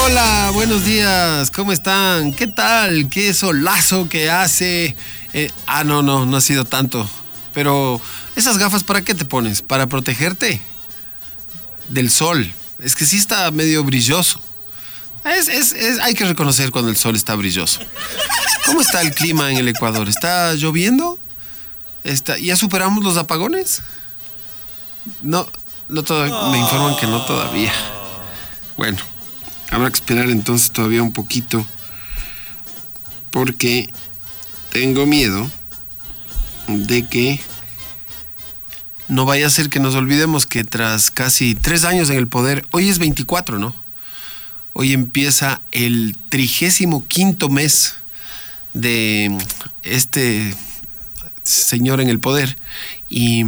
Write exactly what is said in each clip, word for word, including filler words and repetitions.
Hola, buenos días, ¿cómo están? ¿Qué tal? ¿Qué solazo que hace? Eh, ah, no, no, no ha sido tanto. Pero, ¿esas gafas para qué te pones? ¿Para protegerte del sol? Es que sí está medio brilloso. Es, es, es, hay que reconocer cuando el sol está brilloso. ¿Cómo está el clima en el Ecuador? ¿Está lloviendo? ¿Está, ¿Ya superamos los apagones? No, no todavía, me informan que no todavía. Bueno, habrá que esperar entonces todavía un poquito, porque tengo miedo de que no vaya a ser que nos olvidemos que tras casi tres años en el poder, hoy es veinticuatro, ¿no? Hoy empieza el trigésimo quinto mes de este señor en el poder y,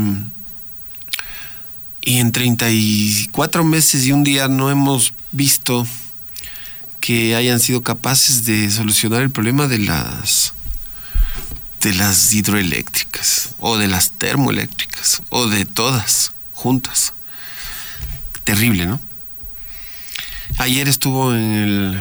y en treinta y cuatro meses y un día no hemos visto que hayan sido capaces de solucionar el problema de las de las hidroeléctricas o de las termoeléctricas o de todas juntas. Terrible, ¿no? Ayer estuvo en el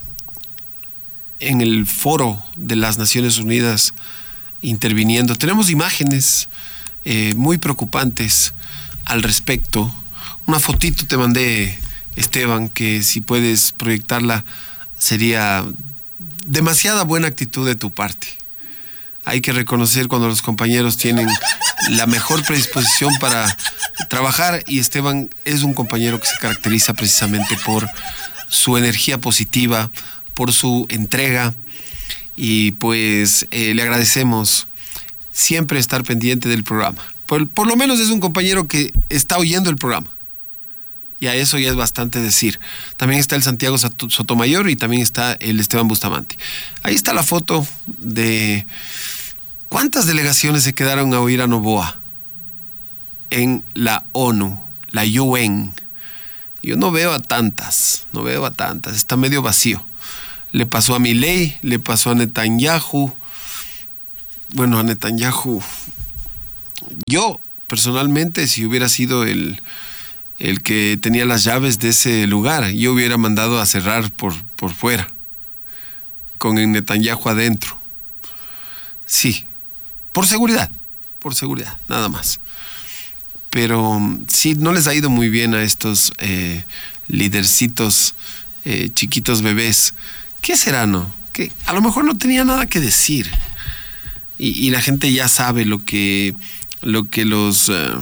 en el foro de las Naciones Unidas interviniendo. Tenemos imágenes eh, muy preocupantes al respecto. Una fotito te mandé, Esteban, que si puedes proyectarla sería demasiada buena actitud de tu parte. Hay que reconocer cuando los compañeros tienen la mejor predisposición para trabajar, y Esteban es un compañero que se caracteriza precisamente por su energía positiva, por su entrega, y pues eh, le agradecemos siempre estar pendiente del programa. Por, por lo menos es un compañero que está oyendo el programa. Y a eso ya es bastante decir. También está el Santiago Sotomayor y también está el Esteban Bustamante. Ahí está la foto de cuántas delegaciones se quedaron a oír a Noboa en la ONU, la U N. Yo no veo a tantas, no veo a tantas, está medio vacío. Le pasó a Milei, le pasó a Netanyahu. Bueno, a Netanyahu, yo personalmente, si hubiera sido el... el que tenía las llaves de ese lugar, yo hubiera mandado a cerrar por, por fuera, con el Netanyahu adentro. Sí, por seguridad, por seguridad, nada más. Pero sí, no les ha ido muy bien a estos eh, lidercitos, eh, chiquitos bebés. ¿Qué será, no? Que a lo mejor no tenía nada que decir. Y, y la gente ya sabe lo que, lo que los... Uh,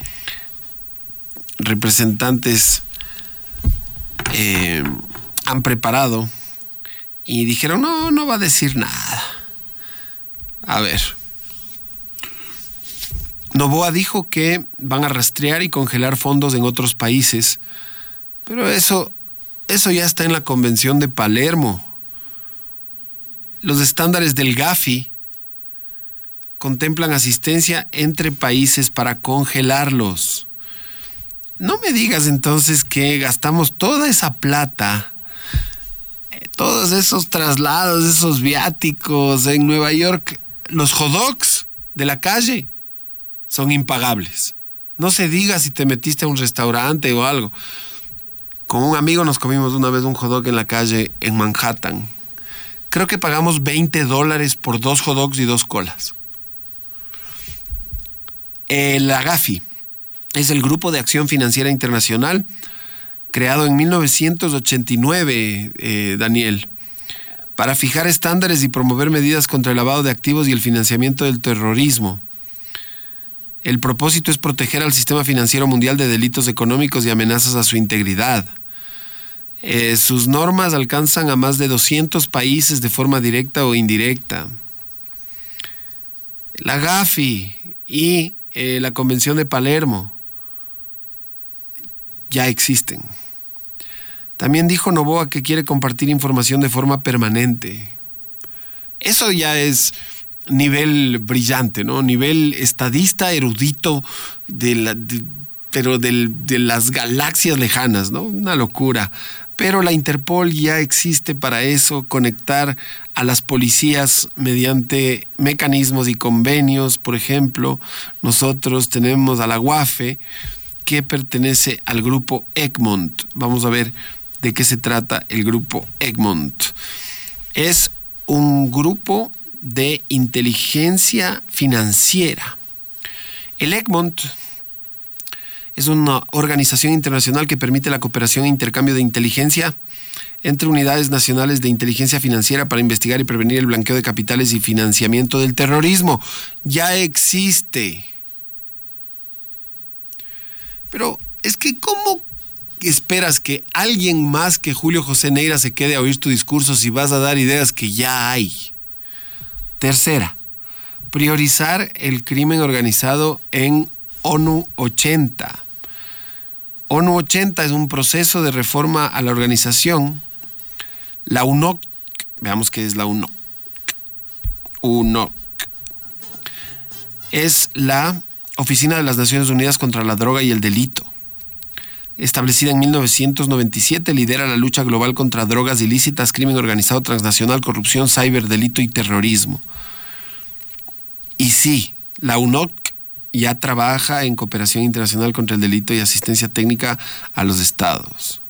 representantes eh, han preparado, y dijeron, no, no va a decir nada. A ver, Noboa dijo que van a rastrear y congelar fondos en otros países, pero eso, eso ya está en la Convención de Palermo. Los estándares del Gafi contemplan asistencia entre países para congelarlos. No me digas entonces que gastamos toda esa plata, eh, todos esos traslados, esos viáticos en Nueva York. Los hot dogs de la calle son impagables. No se diga si te metiste a un restaurante o algo. Con un amigo nos comimos una vez un hot dog en la calle en Manhattan. Creo que pagamos veinte dólares por dos hot dogs y dos colas. El Gafi es el Grupo de Acción Financiera Internacional, creado en mil novecientos ochenta y nueve, eh, Daniel, para fijar estándares y promover medidas contra el lavado de activos y el financiamiento del terrorismo. El propósito es proteger al sistema financiero mundial de delitos económicos y amenazas a su integridad. Eh, sus normas alcanzan a más de doscientos países de forma directa o indirecta. La Gafi y eh, la Convención de Palermo ya existen. También dijo Noboa que quiere compartir información de forma permanente. Eso ya es nivel brillante, ¿no? Nivel estadista, erudito, de la, de, pero del, de las galaxias lejanas, ¿no? Una locura. Pero la Interpol ya existe para eso, conectar a las policías mediante mecanismos y convenios. Por ejemplo, nosotros tenemos a la UAFE, que pertenece al grupo Egmont. Vamos a ver de qué se trata el grupo Egmont. Es un grupo de inteligencia financiera. El Egmont es una organización internacional que permite la cooperación e intercambio de inteligencia entre unidades nacionales de inteligencia financiera para investigar y prevenir el blanqueo de capitales y financiamiento del terrorismo. Ya existe. Pero es que ¿cómo esperas que alguien más que Julio José Neira se quede a oír tu discurso si vas a dar ideas que ya hay? Tercera, priorizar el crimen organizado en ONU ochenta. ONU ochenta es un proceso de reforma a la organización. La U N O C, veamos qué es la U N O C. U N O C es la Oficina de las Naciones Unidas contra la Droga y el Delito. Establecida en mil novecientos noventa y siete, lidera la lucha global contra drogas ilícitas, crimen organizado transnacional, corrupción, ciberdelito y terrorismo. Y sí, la U N O C ya trabaja en cooperación internacional contra el delito y asistencia técnica a los estados.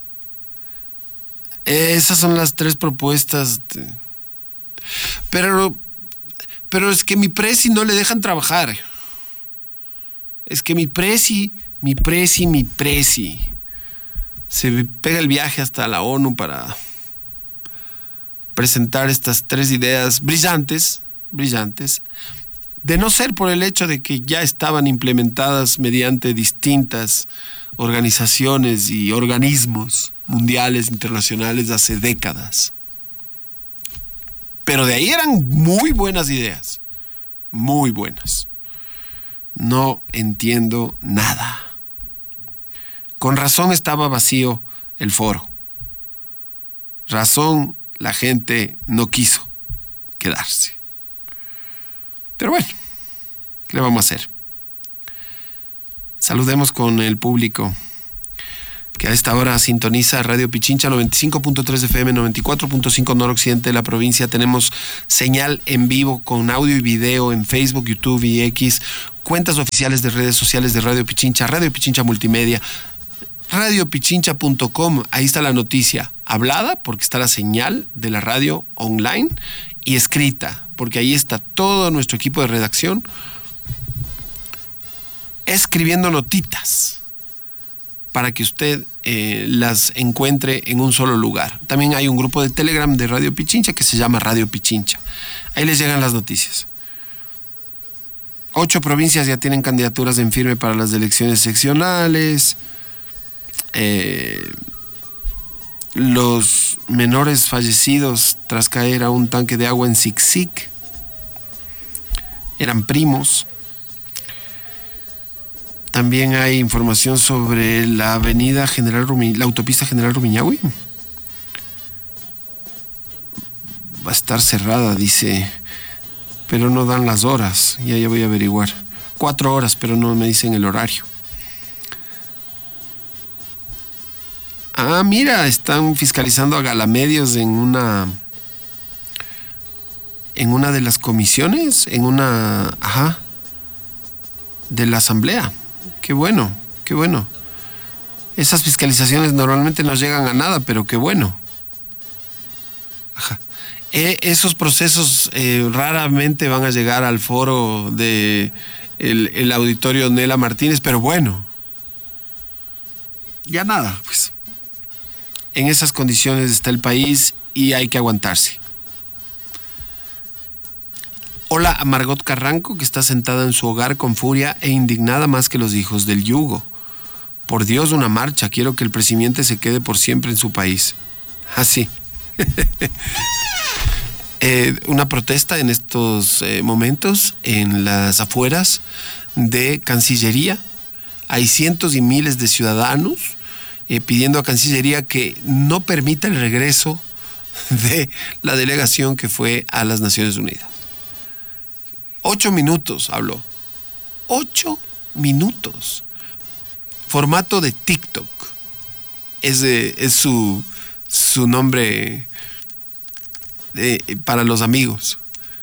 Esas son las tres propuestas. De... Pero, pero es que mi presi no le dejan trabajar. Es que mi presi, mi presi, mi presi se pega el viaje hasta la ONU para presentar estas tres ideas brillantes, brillantes, de no ser por el hecho de que ya estaban implementadas mediante distintas organizaciones y organismos mundiales, internacionales, hace décadas. Pero de ahí eran muy buenas ideas, muy buenas. No entiendo nada. Con razón estaba vacío el foro. Razón, la gente no quiso quedarse. Pero bueno, ¿qué le vamos a hacer? Saludemos con el público que a esta hora sintoniza Radio Pichincha noventa y cinco punto tres F M, noventa y cuatro punto cinco noroccidente de la provincia. Tenemos señal en vivo con audio y video en Facebook, YouTube y X, cuentas oficiales de redes sociales de Radio Pichincha, Radio Pichincha Multimedia, radio pichincha punto com. Ahí está la noticia hablada, porque está la señal de la radio online, y escrita, porque ahí está todo nuestro equipo de redacción escribiendo notitas para que usted eh, las encuentre en un solo lugar. También hay un grupo de Telegram de Radio Pichincha que se llama Radio Pichincha. Ahí les llegan las noticias. Ocho provincias ya tienen candidaturas en firme para las elecciones seccionales. Eh, los menores fallecidos tras caer a un tanque de agua en Sixic eran primos. También hay información sobre la avenida General Rumi, la autopista General Rumiñahui. Va a estar cerrada, dice, pero no dan las horas. Ya, ya voy a averiguar. Cuatro horas, pero no me dicen el horario. Ah, mira, están fiscalizando a Galamedios en una en una de las comisiones, en una, ajá, de la asamblea. Qué bueno, qué bueno. Esas fiscalizaciones normalmente no llegan a nada, pero qué bueno. Ajá. E- esos procesos eh, raramente van a llegar al foro de el, el auditorio Nela Martínez, pero bueno. Ya nada, pues. En esas condiciones está el país y hay que aguantarse. Hola a Margot Carranco, que está sentada en su hogar con furia e indignada más que los hijos del yugo. Por Dios, una marcha. Quiero que el presidente se quede por siempre en su país. Así. eh, una protesta en estos eh, momentos en las afueras de Cancillería. Hay cientos y miles de ciudadanos eh, pidiendo a Cancillería que no permita el regreso de la delegación que fue a las Naciones Unidas. Ocho minutos habló. Ocho minutos. Formato de TikTok. Es, de, es su, su nombre de, para los amigos.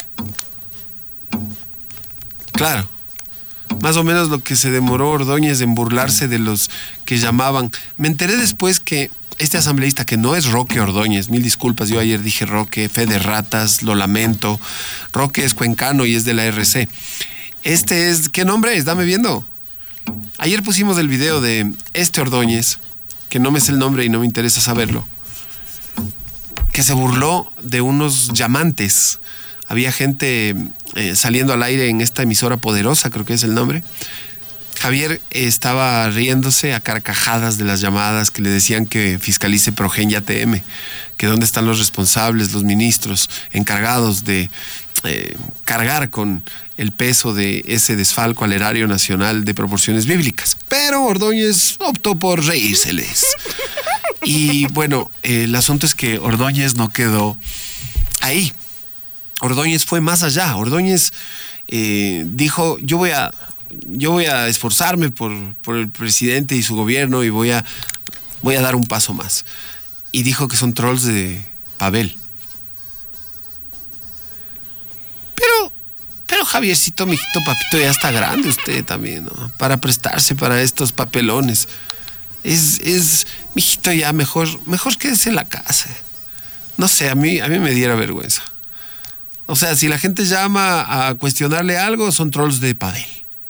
Claro. Más o menos lo que se demoró Ordóñez en burlarse de los que llamaban. Me enteré después que este asambleísta que no es Roque Ordóñez, mil disculpas, yo ayer dije Roque, fe de ratas, lo lamento. Roque es cuencano y es de la R C. Este es, ¿qué nombre es? Dame viendo. Ayer pusimos el video de este Ordóñez, que no me sé el nombre y no me interesa saberlo, que se burló de unos llamantes. Había gente eh, saliendo al aire en esta emisora poderosa, creo que es el nombre. Javier estaba riéndose a carcajadas de las llamadas que le decían que fiscalice Progen y A T M, que dónde están los responsables, los ministros encargados de eh, cargar con el peso de ese desfalco al erario nacional de proporciones bíblicas. Pero Ordóñez optó por reírseles. Y bueno, eh, el asunto es que Ordóñez no quedó ahí. Ordóñez fue más allá. Ordóñez eh, dijo, yo voy a... Yo voy a esforzarme por, por el presidente y su gobierno y voy a, voy a dar un paso más. Y dijo que son trolls de Pavel. Pero, pero Javiercito, mijito, papito, ya está grande usted también, ¿no? Para prestarse para estos papelones. Es, es, mijito, ya mejor, mejor quédese en la casa. No sé, a mí, a mí me diera vergüenza. O sea, si la gente llama a cuestionarle algo, son trolls de Pavel.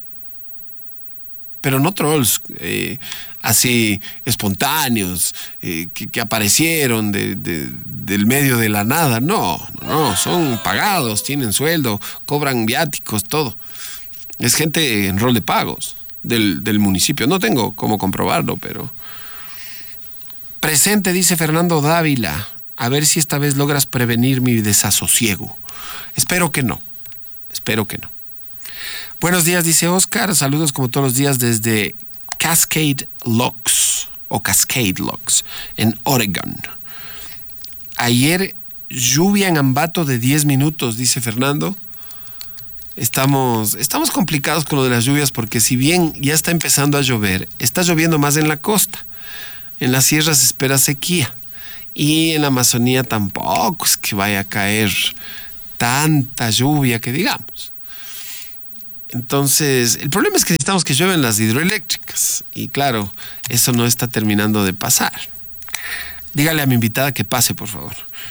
Pero no trolls eh, así espontáneos, eh, que, que aparecieron de, de, del medio de la nada. No, no, son pagados, tienen sueldo, cobran viáticos, todo. Es gente en rol de pagos del, del municipio. No tengo cómo comprobarlo, pero... Presente, dice Fernando Dávila. A ver si esta vez logras prevenir mi desasosiego. Espero que no, espero que no. Buenos días, dice Oscar. Saludos como todos los días desde Cascade Locks o Cascade Locks en Oregon. Ayer lluvia en Ambato de diez minutos, dice Fernando. Estamos, estamos complicados con lo de las lluvias porque si bien ya está empezando a llover, está lloviendo más en la costa. En la sierra se espera sequía y en la Amazonía tampoco es que vaya a caer tanta lluvia que digamos. Entonces, el problema es que necesitamos que lluevan las hidroeléctricas. Y claro, eso no está terminando de pasar. Dígale a mi invitada que pase, por favor.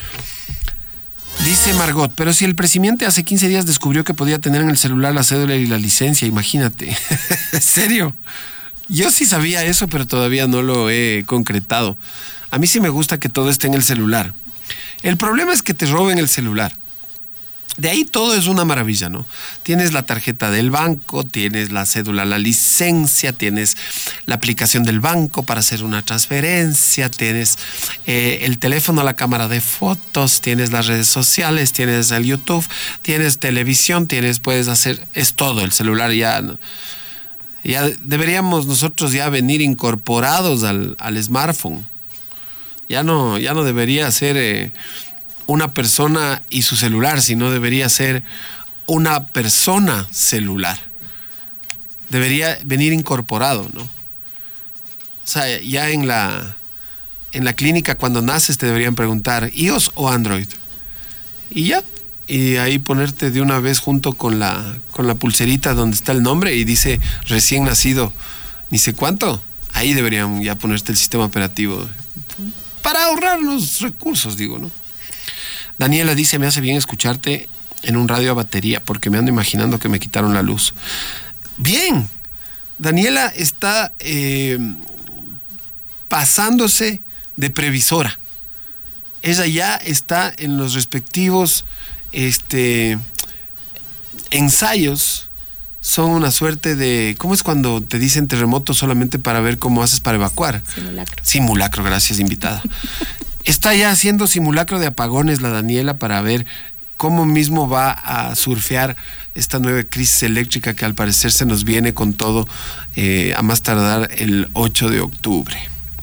Dice Margot, pero si el presidente hace quince días descubrió que podía tener en el celular la cédula y la licencia, imagínate. ¿En serio? Yo sí sabía eso, pero todavía no lo he concretado. A mí sí me gusta que todo esté en el celular. El problema es que te roben el celular. De ahí todo es una maravilla, ¿no? Tienes la tarjeta del banco, tienes la cédula, la licencia, tienes la aplicación del banco para hacer una transferencia, tienes eh, el teléfono, la cámara de fotos, tienes las redes sociales, tienes el YouTube, tienes televisión, tienes, puedes hacer, es todo, el celular ya, ¿no? Ya deberíamos nosotros ya venir incorporados al, al smartphone. Ya no, ya no debería ser... Eh, una persona y su celular, sino debería ser una persona celular. Debería venir incorporado, ¿no? O sea, ya en la, en la clínica cuando naces te deberían preguntar, ¿iOS o Android? Y ya, y ahí ponerte de una vez junto con la, con la pulserita donde está el nombre y dice recién nacido, ni sé cuánto. Ahí deberían ya ponerte el sistema operativo para ahorrarnos recursos, digo, ¿no? Daniela dice, me hace bien escucharte en un radio a batería porque me ando imaginando que me quitaron la luz. Bien, Daniela está eh, pasándose de previsora. Ella ya está en los respectivos este, ensayos. Son una suerte de... ¿Cómo es cuando te dicen terremoto solamente para ver cómo haces para evacuar? Simulacro. Simulacro, gracias, invitada. Está ya haciendo simulacro de apagones la Daniela para ver cómo mismo va a surfear esta nueva crisis eléctrica que al parecer se nos viene con todo eh, a más tardar el ocho de octubre.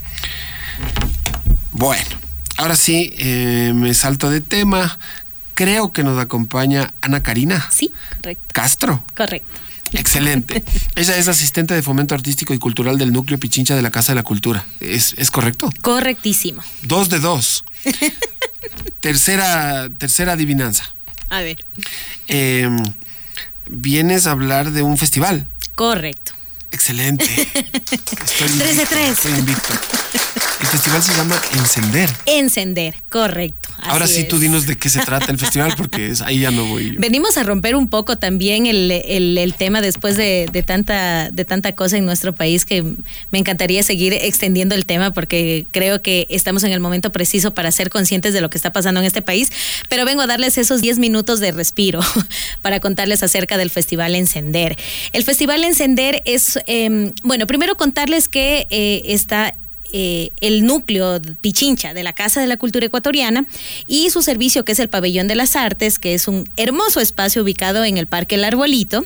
Bueno, ahora sí, eh, me salto de tema. Creo que nos acompaña Ana Karina. Sí, correcto. Castro. Correcto. Excelente. Ella es asistente de fomento artístico y cultural del núcleo Pichincha de la Casa de la Cultura. ¿Es, es correcto? Correctísimo. Dos de dos. tercera, tercera adivinanza. A ver. Eh, vienes a hablar de un festival. Correcto. Excelente. Estoy tres de tres. Estoy invicto. El festival se llama Encender. Encender, correcto. Ahora sí, es. Tú dinos de qué se trata el festival, porque es, ahí ya no voy yo. Venimos a romper un poco también el, el, el tema después de, de, tanta, de tanta cosa en nuestro país, que me encantaría seguir extendiendo el tema, porque creo que estamos en el momento preciso para ser conscientes de lo que está pasando en este país, pero vengo a darles esos diez minutos de respiro para contarles acerca del Festival Encender. El Festival Encender es, eh, bueno, primero contarles que eh, está Eh, el núcleo Pichincha de la Casa de la Cultura Ecuatoriana y su servicio, que es el Pabellón de las Artes, que es un hermoso espacio ubicado en el Parque El Arbolito.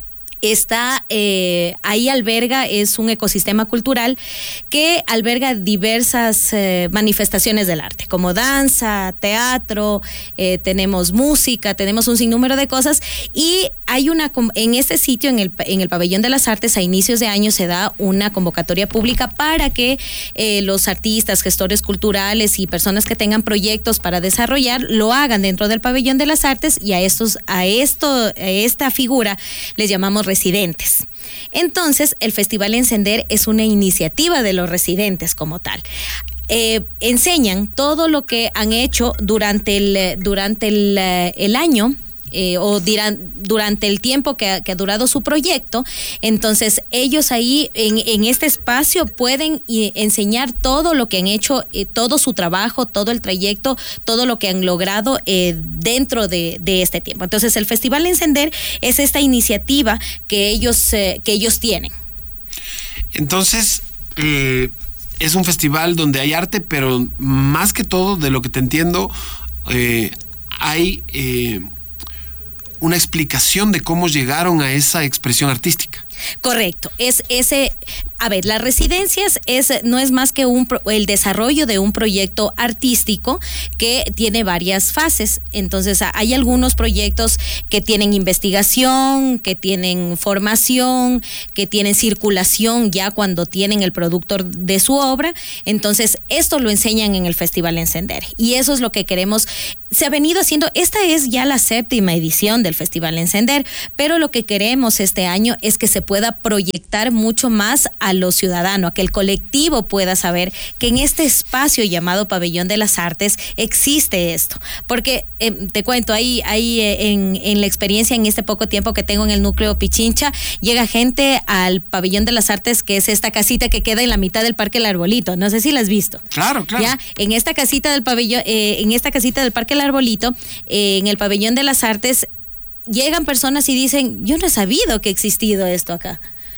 Está eh, ahí alberga, es un ecosistema cultural que alberga diversas eh, manifestaciones del arte, como danza, teatro, eh, tenemos música, tenemos un sinnúmero de cosas, y hay una, en este sitio, en el, en el Pabellón de las Artes, a inicios de año se da una convocatoria pública para que eh, los artistas, gestores culturales y personas que tengan proyectos para desarrollar, lo hagan dentro del Pabellón de las Artes, y a estos, a esto, a esta figura les llamamos residentes. Entonces, el Festival Encender es una iniciativa de los residentes como tal. Eh, enseñan todo lo que han hecho durante el, durante el, el año, Eh, o dirán, durante el tiempo que ha, que ha durado su proyecto. Entonces ellos ahí en, en este espacio pueden y, enseñar todo lo que han hecho, eh, todo su trabajo, todo el trayecto, todo lo que han logrado eh, dentro de, de este tiempo. Entonces el Festival Encender es esta iniciativa que ellos, eh, que ellos tienen. Entonces eh, es un festival donde hay arte, pero más que todo, de lo que te entiendo, eh, hay eh, una explicación de cómo llegaron a esa expresión artística. Correcto, es ese, a ver, las residencias es, no es más que un, el desarrollo de un proyecto artístico que tiene varias fases. Entonces hay algunos proyectos que tienen investigación, que tienen formación, que tienen circulación ya cuando tienen el producto de su obra. Entonces esto lo enseñan en el Festival Encender, y eso es lo que queremos. Se ha venido haciendo, esta es ya la séptima edición del Festival Encender, pero lo que queremos este año es que se pueda proyectar mucho más a lo ciudadano, a que el colectivo pueda saber que en este espacio llamado Pabellón de las Artes existe esto. Porque eh, te cuento, ahí, ahí eh, en, en la experiencia, en este poco tiempo que tengo en el núcleo Pichincha, llega gente al Pabellón de las Artes, que es esta casita que queda en la mitad del Parque El Arbolito. No sé si la has visto. Claro, claro. ¿Ya? En esta casita del pabellón, eh, en esta casita del Parque El Arbolito, eh, en el Pabellón de las Artes, llegan personas y dicen, yo no he sabido que ha existido esto acá.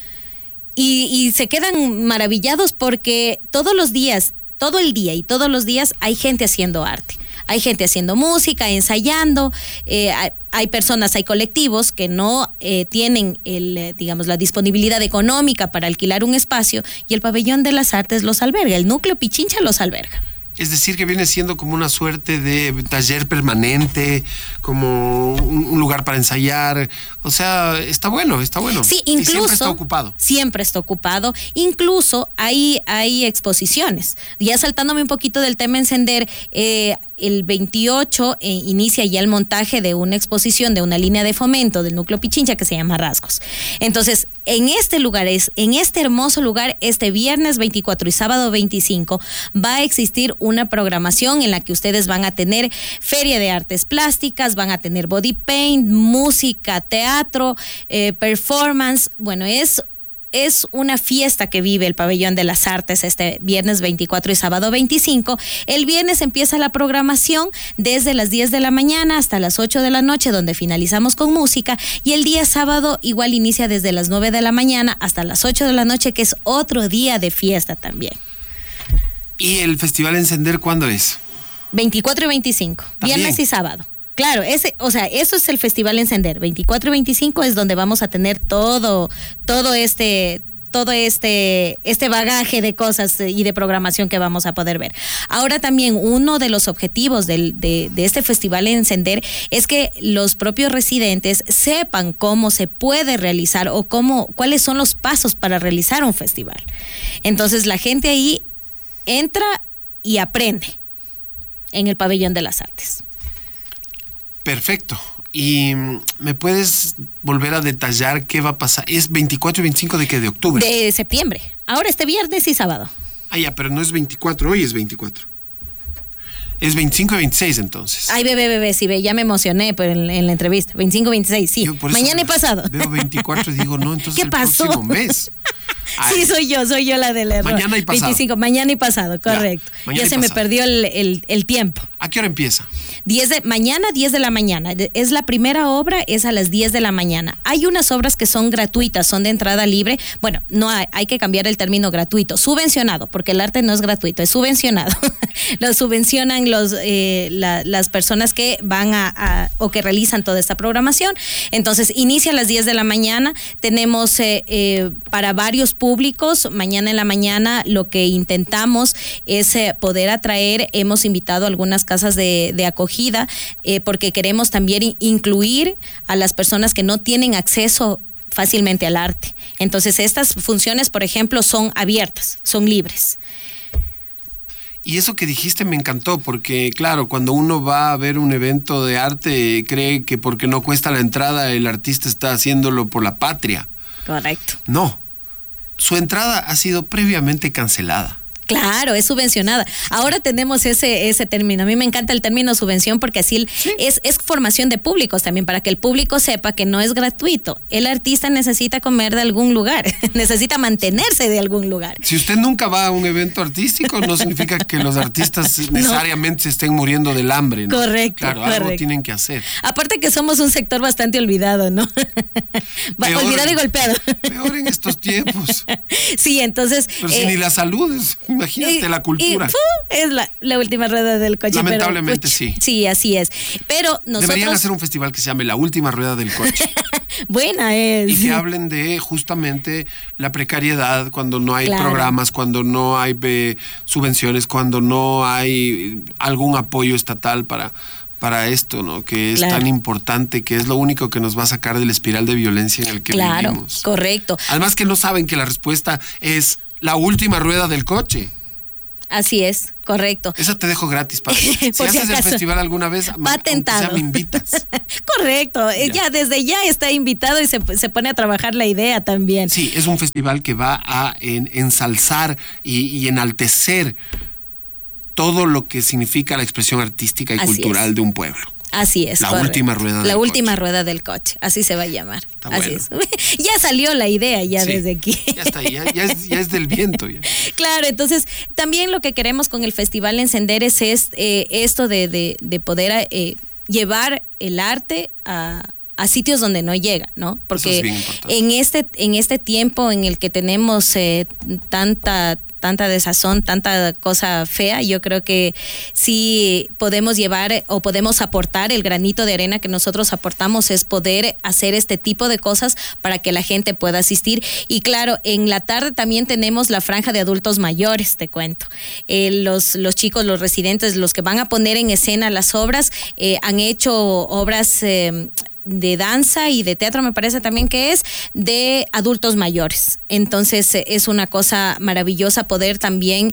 Y, y se quedan maravillados porque todos los días, todo el día y todos los días hay gente haciendo arte. Hay gente haciendo música, ensayando, eh, hay, hay personas, hay colectivos que no eh, tienen el, digamos, la disponibilidad económica para alquilar un espacio, y el Pabellón de las Artes los alberga, el núcleo Pichincha los alberga. Es decir, que viene siendo como una suerte de taller permanente, como un, un lugar para ensayar. O sea, está bueno, está bueno. Sí, incluso. Y siempre está ocupado. Siempre está ocupado. Incluso hay, hay exposiciones. Ya saltándome un poquito del tema Encender, eh, el veintiocho eh, inicia ya el montaje de una exposición de una línea de fomento del núcleo Pichincha que se llama Rasgos. Entonces, en este lugar, es, en este hermoso lugar, este viernes veinticuatro y sábado veinticinco, va a existir una programación en la que ustedes van a tener feria de artes plásticas, van a tener body paint, música, teatro, eh, performance. Bueno, es Es una fiesta que vive el Pabellón de las Artes este viernes veinticuatro y sábado veinticinco. El viernes empieza la programación desde las diez de la mañana hasta las ocho de la noche, donde finalizamos con música, y el día sábado igual inicia desde las nueve de la mañana hasta las ocho de la noche, que es otro día de fiesta también. ¿Y el Festival Encender cuándo es? veinticuatro y veinticinco, ¿También? Viernes y sábado. Claro, ese, o sea, eso es el Festival Encender. veinticuatro y veinticinco es donde vamos a tener todo, todo este, todo este, este bagaje de cosas y de programación que vamos a poder ver. Ahora también uno de los objetivos del, de, de este Festival Encender es que los propios residentes sepan cómo se puede realizar o cómo, cuáles son los pasos para realizar un festival. Entonces la gente ahí entra y aprende en el Pabellón de las Artes. Perfecto. ¿Y me puedes volver a detallar qué va a pasar? ¿Es veinticuatro y veinticinco de qué? ¿De octubre? De septiembre. Ahora este viernes y sábado. Ah, ya, pero no es veinticuatro, hoy es veinticuatro. Es veinticinco y veintiséis entonces. Ay, bebé, bebé, sí, ve, ya me emocioné por en, en la entrevista. veinticinco, veintiséis, sí. Mañana y pasado. Veo veinticuatro y digo, no, entonces ¿Qué el pasó? próximo mes. Ay. Sí, soy yo, soy yo la del error. Mañana y pasado. veinticinco, mañana y pasado, correcto. Ya, mañana ya y se pasado. me perdió el, el, el tiempo. ¿A qué hora empieza? diez de, mañana, diez de la mañana. Es la primera obra, es a las diez de la mañana. Hay unas obras que son gratuitas, son de entrada libre. Bueno, no hay, hay que cambiar el término gratuito. Subvencionado, porque el arte no es gratuito, es subvencionado. Lo subvencionan los, eh, la, las personas que van a, a, o que realizan toda esta programación. Entonces, inicia a las diez de la mañana. Tenemos eh, eh, para varios públicos. Mañana en la mañana lo que intentamos es eh, poder atraer, hemos invitado a algunas casas de, de acogida, eh, porque queremos también incluir a las personas que no tienen acceso fácilmente al arte. Entonces estas funciones, por ejemplo, son abiertas, son libres. Y eso que dijiste me encantó, porque claro, cuando uno va a ver un evento de arte, cree que porque no cuesta la entrada el artista está haciéndolo por la patria. Correcto. No, su entrada ha sido previamente cancelada. Claro, es subvencionada. Ahora tenemos ese ese término. A mí me encanta el término subvención porque así sí. es, es formación de públicos también, para que el público sepa que no es gratuito. El artista necesita comer de algún lugar, necesita mantenerse de algún lugar. Si usted nunca va a un evento artístico, no significa que los artistas necesariamente no. se estén muriendo del hambre, ¿no? Correcto. Claro, correcto. algo tienen que hacer. Aparte que somos un sector bastante olvidado, ¿no? Peor, olvidado y golpeado. Peor en estos tiempos. Sí, entonces... Pero eh, si ni la salud es... Imagínate y, la cultura. Y, ¡pum! Es la, la última rueda del coche. Lamentablemente pero, sí. Sí, así es. Pero nosotros... Deberían hacer un festival que se llame La Última Rueda del Coche. Buena es. Y que hablen de justamente la precariedad, cuando no hay claro. programas, cuando no hay eh, subvenciones, cuando no hay algún apoyo estatal para... para esto, ¿no? Que es claro. tan importante, que es lo único que nos va a sacar del espiral de violencia en el que claro, vivimos. Correcto. Además que no saben que la respuesta es la última rueda del coche. Así es, correcto. Esa te dejo gratis, para Si haces si el festival alguna vez, patentado. Ya me invitas. Correcto, ya. ya desde ya está invitado y se, se pone a trabajar la idea también. Sí, es un festival que va a en, ensalzar y, y enaltecer todo lo que significa la expresión artística y Así cultural es. de un pueblo. Así es. La correcto. última rueda del La coche. última rueda del coche, así se va a llamar. Está así bueno. es. Ya salió la idea ya sí, desde aquí. Ya está, ya, ya, es, ya es del viento. Ya. Claro, entonces también lo que queremos con el Festival Encender es, es eh, esto de, de, de poder eh, llevar el arte a... a sitios donde no llega, ¿no? Porque es en este en este tiempo en el que tenemos eh, tanta tanta desazón, tanta cosa fea, yo creo que sí podemos llevar o podemos aportar el granito de arena que nosotros aportamos, es poder hacer este tipo de cosas para que la gente pueda asistir. Y claro, en la tarde también tenemos la franja de adultos mayores, te cuento. Eh, los, los chicos, los residentes, los que van a poner en escena las obras, eh, han hecho obras... Eh, de danza y de teatro, me parece también que es, de adultos mayores. Entonces es una cosa maravillosa poder también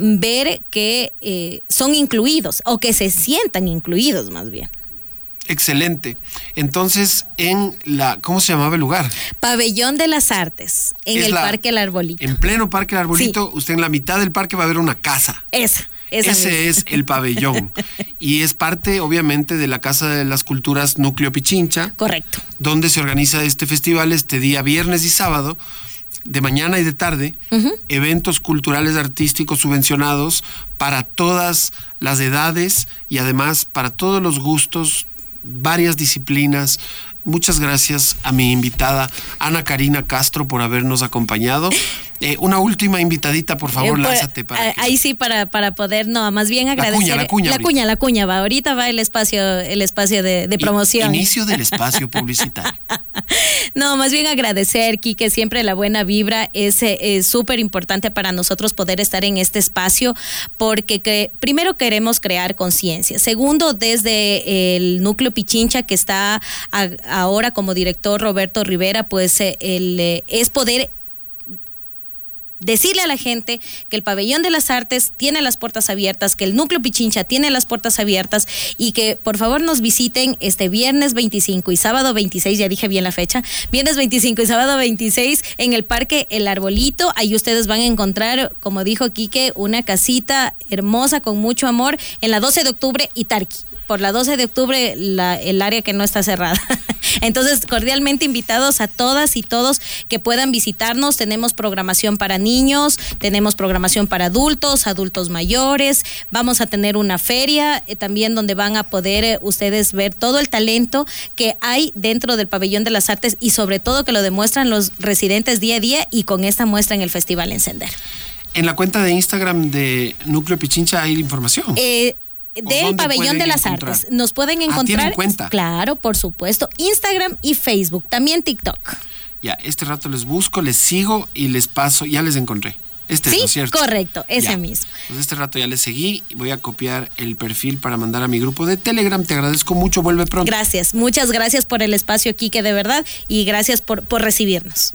ver que eh, son incluidos o que se sientan incluidos más bien. Excelente. Entonces, en la, ¿cómo se llamaba el lugar? Pabellón de las Artes, en es el la, Parque El Arbolito. En pleno Parque El Arbolito, sí. Usted en la mitad del parque va a ver una casa. Esa. Esa Ese misma. Es el pabellón. Y es parte, obviamente, de la Casa de las Culturas Núcleo Pichincha. Correcto. Donde se organiza este festival este día viernes y sábado, de mañana y de tarde, uh-huh. eventos culturales artísticos subvencionados para todas las edades y además para todos los gustos, varias disciplinas. Muchas gracias a mi invitada Ana Karina Castro por habernos acompañado. Eh, una última invitadita, por favor, eh, lánzate para. Eh, ahí sí, para, para poder, no, más bien agradecer. La cuña, la cuña. La cuña, la cuña va. Ahorita va el espacio, el espacio de, de promoción. Inicio del espacio publicitario. No, más bien agradecer, Quique, siempre la buena vibra es súper importante para nosotros poder estar en este espacio, porque que, primero queremos crear conciencia. Segundo, desde el Núcleo Pichincha, que está a, ahora como director Roberto Rivera, pues el, es poder decirle a la gente que el Pabellón de las Artes tiene las puertas abiertas, que el Núcleo Pichincha tiene las puertas abiertas y que por favor nos visiten este viernes veinticinco y sábado veintiséis, ya dije bien la fecha, viernes veinticinco y sábado veintiséis en el Parque El Arbolito. Ahí ustedes van a encontrar, como dijo Quique, una casita hermosa con mucho amor en la doce de octubre y Tarqui. Por la doce de octubre, la, el área que no está cerrada. Entonces, cordialmente invitados a todas y todos que puedan visitarnos. Tenemos programación para niños, tenemos programación para adultos, adultos mayores. Vamos a tener una feria eh, también donde van a poder eh, ustedes ver todo el talento que hay dentro del Pabellón de las Artes y sobre todo que lo demuestran los residentes día a día y con esta muestra en el Festival Encender. En la cuenta de Instagram de Núcleo Pichincha hay información. Eh, Del Pabellón de las encontrar? Artes. Nos pueden encontrar. Ah, ¿tienen cuenta? Claro, por supuesto. Instagram y Facebook. También TikTok. Ya, este rato les busco, les sigo y les paso. Ya les encontré. Este sí, es, ¿no es cierto? Correcto, ese ya. mismo. Pues este rato ya les seguí. Voy a copiar el perfil para mandar a mi grupo de Telegram. Te agradezco mucho. Vuelve pronto. Gracias. Muchas gracias por el espacio, Quique, de verdad. Y gracias por, por recibirnos.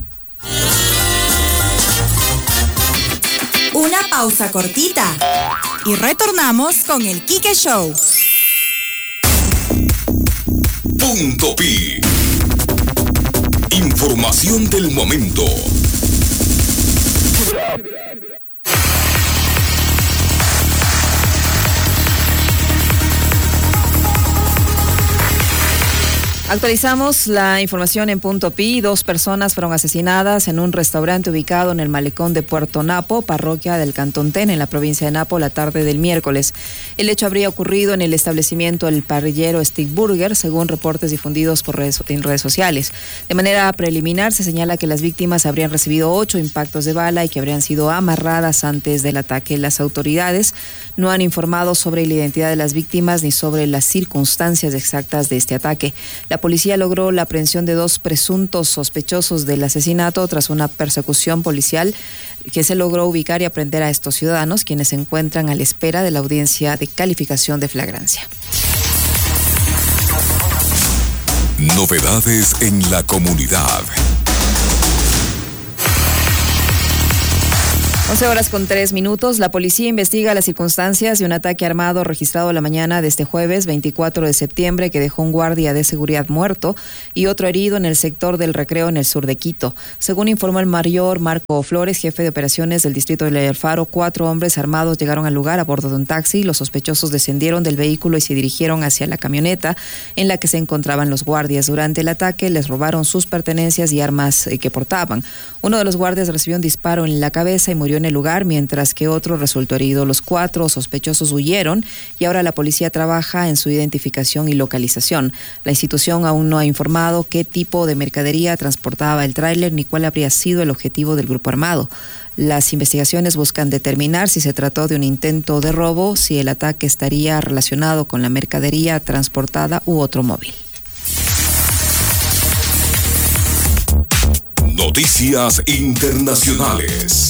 Una pausa cortita y retornamos con el Quique Show. Punto Pi. Información del momento. Actualizamos la información en Punto Pi. Dos personas fueron asesinadas en un restaurante ubicado en el malecón de Puerto Napo, parroquia del Cantón Tena, en la provincia de Napo, la tarde del miércoles. El hecho habría ocurrido en el establecimiento El Parrillero Stick Burger, según reportes difundidos por redes, en redes sociales. De manera preliminar, se señala que las víctimas habrían recibido ocho impactos de bala y que habrían sido amarradas antes del ataque. Las autoridades no han informado sobre la identidad de las víctimas ni sobre las circunstancias exactas de este ataque. La policía logró la aprehensión de dos presuntos sospechosos del asesinato tras una persecución policial que se logró ubicar y aprender a estos ciudadanos, quienes se encuentran a la espera de la audiencia de calificación de flagrancia. Novedades en la comunidad. once horas con tres minutos. La policía investiga las circunstancias de un ataque armado registrado la mañana de este jueves veinticuatro de septiembre que dejó un guardia de seguridad muerto y otro herido en el sector del Recreo en el sur de Quito. Según informó el mayor Marco Flores, jefe de operaciones del distrito de Alfaro, cuatro hombres armados llegaron al lugar a bordo de un taxi. Los sospechosos descendieron del vehículo y se dirigieron hacia la camioneta en la que se encontraban los guardias. Durante el ataque les robaron sus pertenencias y armas que portaban. Uno de los guardias recibió un disparo en la cabeza y murió en el lugar, mientras que otro resultó herido. Los cuatro sospechosos huyeron y ahora la policía trabaja en su identificación y localización. La institución aún no ha informado qué tipo de mercadería transportaba el tráiler ni cuál habría sido el objetivo del grupo armado. Las investigaciones buscan determinar si se trató de un intento de robo, si el ataque estaría relacionado con la mercadería transportada u otro móvil. Noticias internacionales.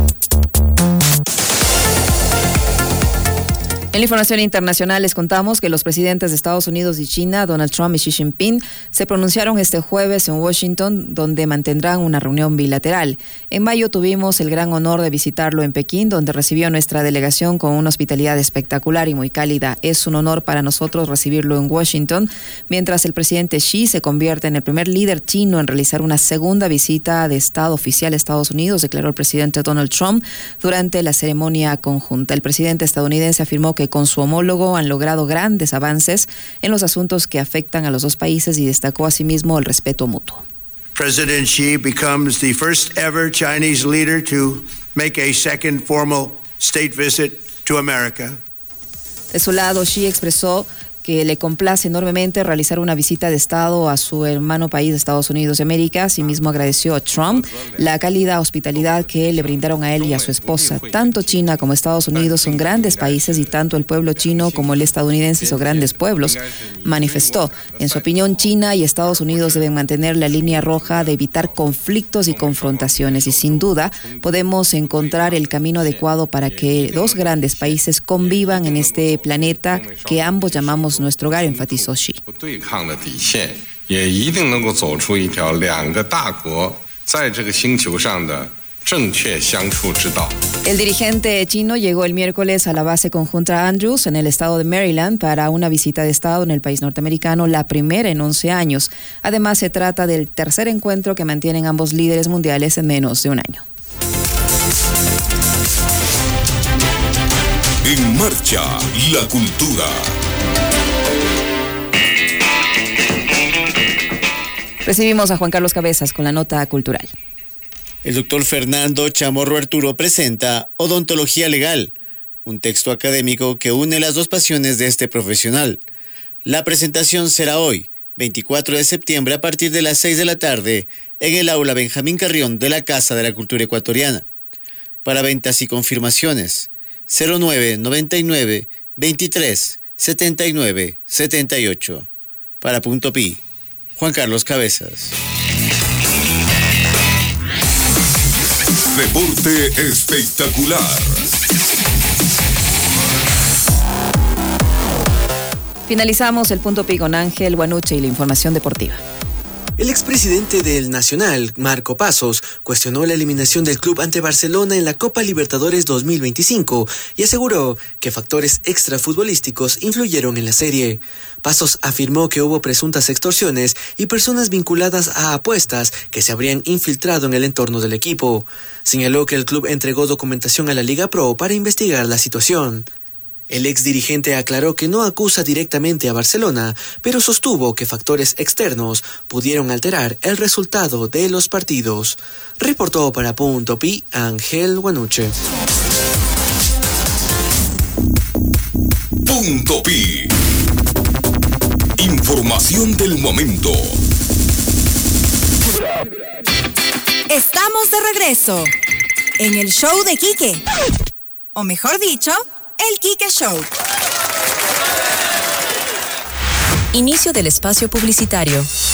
En la información internacional les contamos que los presidentes de Estados Unidos y China, Donald Trump y Xi Jinping, se pronunciaron este jueves en Washington, donde mantendrán una reunión bilateral. En mayo tuvimos el gran honor de visitarlo en Pekín, donde recibió a nuestra delegación con una hospitalidad espectacular y muy cálida. Es un honor para nosotros recibirlo en Washington, mientras el presidente Xi se convierte en el primer líder chino en realizar una segunda visita de Estado oficial a Estados Unidos, declaró el presidente Donald Trump durante la ceremonia conjunta. El presidente estadounidense afirmó que con su homólogo han logrado grandes avances en los asuntos que afectan a los dos países y destacó asimismo el respeto mutuo. President Xi becomes the first ever Chinese leader to make a second formal state visit to America. De su lado, Xi expresó que le complace enormemente realizar una visita de Estado a su hermano país de Estados Unidos de América. Asimismo agradeció a Trump la cálida hospitalidad que le brindaron a él y a su esposa. Tanto China como Estados Unidos son grandes países y tanto el pueblo chino como el estadounidense son grandes pueblos, manifestó. En su opinión, China y Estados Unidos deben mantener la línea roja de evitar conflictos y confrontaciones y sin duda podemos encontrar el camino adecuado para que dos grandes países convivan en este planeta que ambos llamamos nuestro hogar, enfatizó Xi. El dirigente chino llegó el miércoles a la base conjunta Andrews en el estado de Maryland para una visita de estado en el país norteamericano, la primera en once años. Además, se trata del tercer encuentro que mantienen ambos líderes mundiales en menos de un año. En marcha, la cultura. Recibimos a Juan Carlos Cabezas con la nota cultural. El doctor Fernando Chamorro Arturo presenta Odontología Legal, un texto académico que une las dos pasiones de este profesional. La presentación será hoy, veinticuatro de septiembre, a partir de las seis de la tarde, en el aula Benjamín Carrión de la Casa de la Cultura Ecuatoriana. Para ventas y confirmaciones, cero nueve noventa y nueve veintitrés setenta y nueve setenta y ocho. Para Punto Pi, Juan Carlos Cabezas. Deporte espectacular. Finalizamos el Punto Pi con Ángel Guanuche y la información deportiva. El expresidente del Nacional, Marco Pasos, cuestionó la eliminación del club ante Barcelona en la Copa Libertadores dos mil veinticinco y aseguró que factores extrafutbolísticos influyeron en la serie. Pasos afirmó que hubo presuntas extorsiones y personas vinculadas a apuestas que se habrían infiltrado en el entorno del equipo. Señaló que el club entregó documentación a la Liga Pro para investigar la situación. El ex dirigente aclaró que no acusa directamente a Barcelona, pero sostuvo que factores externos pudieron alterar el resultado de los partidos. Reportó para Punto Pi Ángel Guanuche. Punto Pi. Información del momento. Estamos de regreso en el show de Quique. O mejor dicho, el Quique Show. Inicio del espacio publicitario.